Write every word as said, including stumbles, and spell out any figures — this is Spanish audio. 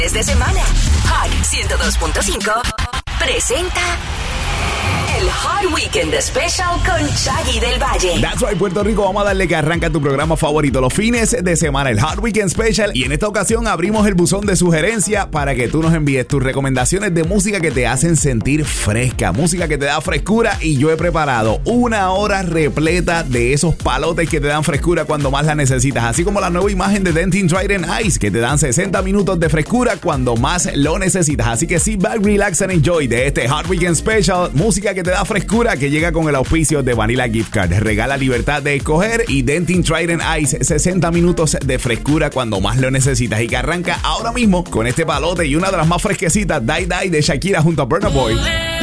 de semana. Hot ciento dos punto cinco presenta el Hot Weekend Special con Shaggy del Valle. That's right, Puerto Rico, vamos a darle que arranca tu programa favorito los fines de semana, el Hot Weekend Special. Y en esta ocasión abrimos el buzón de sugerencia para que tú nos envíes tus recomendaciones de música que te hacen sentir fresca, música que te da frescura. Y yo he preparado una hora repleta de esos palotes que te dan frescura cuando más la necesitas, así como la nueva imagen de Dentyne Trident Ice, que te dan sesenta minutos de frescura cuando más lo necesitas. Así que sit back, relax and enjoy de este Hot Weekend Special, música que te da frescura, que llega con el auspicio de Vanilla Gift Card. Regala libertad de escoger y Dentyne Trident Ice, sesenta minutos de frescura cuando más lo necesitas, y que arranca ahora mismo con este palote y una de las más fresquecitas, Die Die de Shakira junto a Burna Boy.